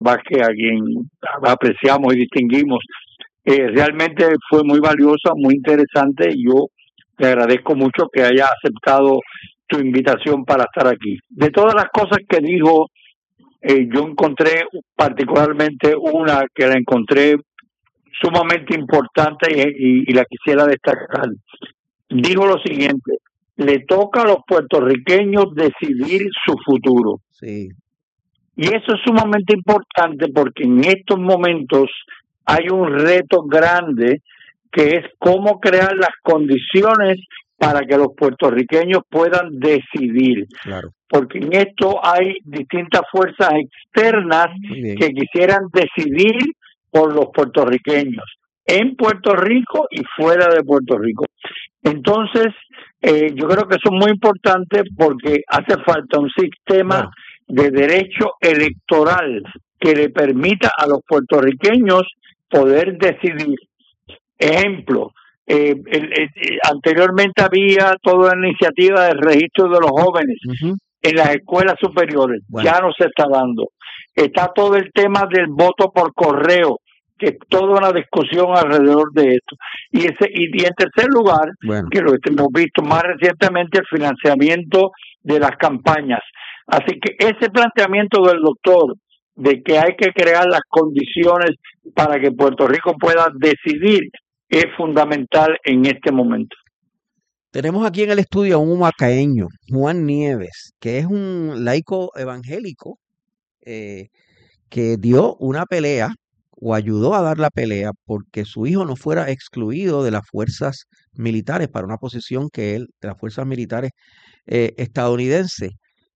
Vázquez, a quien apreciamos y distinguimos. Realmente fue muy valiosa, muy interesante, y yo te agradezco mucho que haya aceptado tu invitación para estar aquí. De todas las cosas que dijo, yo encontré particularmente una que la encontré sumamente importante y la quisiera destacar. Dijo lo siguiente: le toca a los puertorriqueños decidir su futuro. Sí. Y eso es sumamente importante porque en estos momentos hay un reto grande, que es cómo crear las condiciones para que los puertorriqueños puedan decidir. Claro. Porque en esto hay distintas fuerzas externas que quisieran decidir por los puertorriqueños, en Puerto Rico y fuera de Puerto Rico. Entonces, yo creo que eso es muy importante porque hace falta un sistema de derecho electoral que le permita a los puertorriqueños poder decidir. Ejemplo, anteriormente había toda la iniciativa del registro de los jóvenes en las escuelas superiores. Ya no se está dando. Está todo el tema del voto por correo, que es toda una discusión alrededor de esto. Y en tercer lugar, que lo hemos visto más recientemente, el financiamiento de las campañas. Así que ese planteamiento del doctor de que hay que crear las condiciones para que Puerto Rico pueda decidir es fundamental en este momento. Tenemos aquí en el estudio a un humacaeño, Juan Nieves, que es un laico evangélico que dio una pelea o ayudó a dar la pelea porque su hijo no fuera excluido de las fuerzas militares para una posición que él, de las fuerzas militares estadounidenses.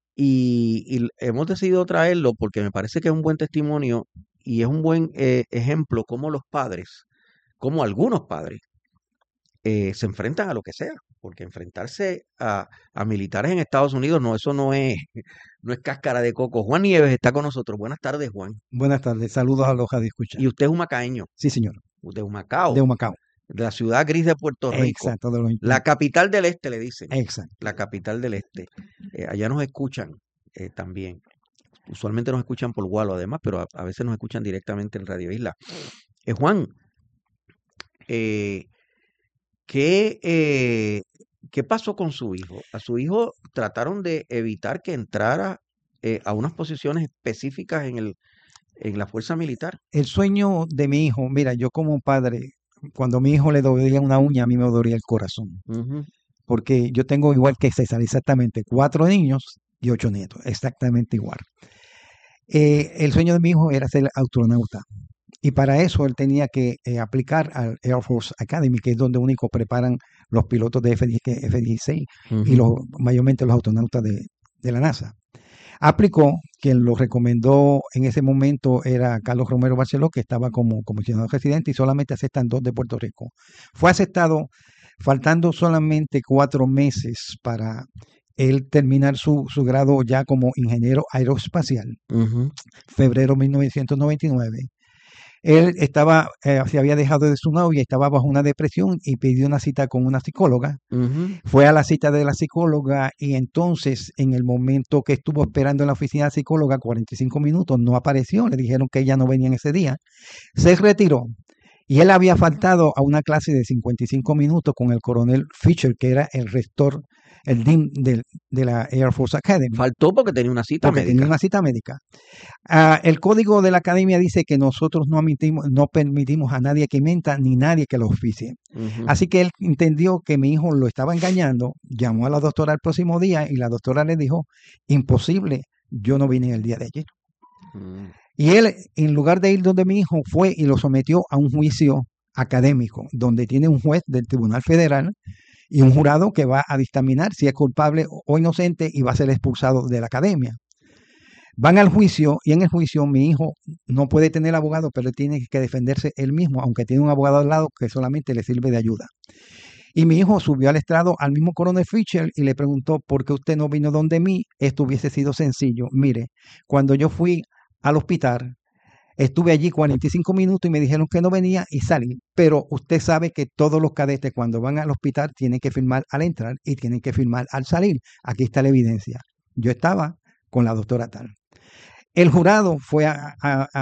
Y hemos decidido traerlo porque me parece que es un buen testimonio y es un buen ejemplo cómo los padres, como algunos padres, se enfrentan a lo que sea, porque enfrentarse a militares en Estados Unidos, eso no es cáscara de coco. Juan Nieves está con nosotros. Buenas tardes, Juan. Buenas tardes, saludos a los radioescuchas. ¿Y usted es humacaeño? Sí, señor. De Humacao. De Humacao. De la ciudad gris de Puerto Rico. Exacto. La capital del este, le dicen. Exacto. La capital del este. Allá nos escuchan también. Usualmente nos escuchan por Gualo, además, pero a veces nos escuchan directamente en Radio Isla. Juan, ¿qué pasó con su hijo? A su hijo trataron de evitar que entrara a unas posiciones específicas en la fuerza militar. El sueño de mi hijo, mira, yo como padre, cuando a mi hijo le dolía una uña, a mí me dolía el corazón. Porque yo tengo igual que César, exactamente 4 niños y 8 nietos, exactamente igual. El sueño de mi hijo era ser astronauta. Y para eso él tenía que aplicar al Air Force Academy, que es donde único preparan los pilotos de F-16 y mayormente los astronautas de la NASA. Aplicó, quien lo recomendó en ese momento era Carlos Romero Barceló, que estaba como comisionado residente, y solamente aceptan 2 de Puerto Rico. Fue aceptado faltando solamente 4 meses para él terminar su grado ya como ingeniero aeroespacial, febrero de 1999. Él se había dejado de su novia, estaba bajo una depresión y pidió una cita con una psicóloga. Fue a la cita de la psicóloga y entonces en el momento que estuvo esperando en la oficina de la psicóloga, 45 minutos, no apareció. Le dijeron que ella no venía en ese día. Se retiró y él había faltado a una clase de 55 minutos con el coronel Fisher, que era el rector, el dean de la Air Force Academy. Faltó porque tenía una cita médica. El código de la academia dice que nosotros no permitimos a nadie que mienta ni nadie que lo oficie. Así que él entendió que mi hijo lo estaba engañando, llamó a la doctora el próximo día y la doctora le dijo: imposible, yo no vine el día de ayer. Y él, en lugar de ir donde mi hijo, fue y lo sometió a un juicio académico, donde tiene un juez del Tribunal Federal y un jurado que va a dictaminar si es culpable o inocente y va a ser expulsado de la academia. Van al juicio y en el juicio mi hijo no puede tener abogado, pero tiene que defenderse él mismo, aunque tiene un abogado al lado que solamente le sirve de ayuda. Y mi hijo subió al estrado al mismo coronel Fisher y le preguntó: ¿por qué usted no vino donde mí? Esto hubiese sido sencillo. Mire, cuando yo fui al hospital, estuve allí 45 minutos y me dijeron que no venía y salí. Pero usted sabe que todos los cadetes cuando van al hospital tienen que firmar al entrar y tienen que firmar al salir. Aquí está la evidencia. Yo estaba con la doctora tal. El jurado fue a